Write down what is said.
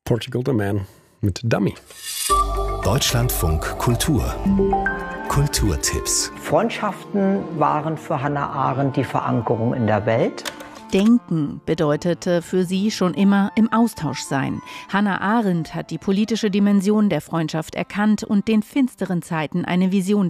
Portugal the Man mit Dummy. Deutschlandfunk Kultur. Kulturtipps. Freundschaften waren für Hannah Arendt die Verankerung in der Welt. Denken bedeutete für sie schon immer im Austausch sein. Hannah Arendt hat die politische Dimension der Freundschaft erkannt und den finsteren Zeiten eine Vision